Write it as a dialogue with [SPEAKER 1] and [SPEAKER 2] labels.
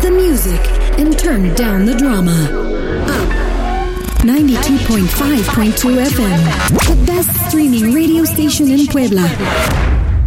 [SPEAKER 1] the music and turn down the drama. Up 92.5.2 FM, the best streaming radio station in Puebla.